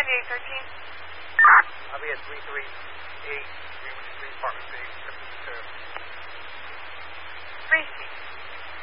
9813. I'll be at 338 Greenwich Street, apartment B.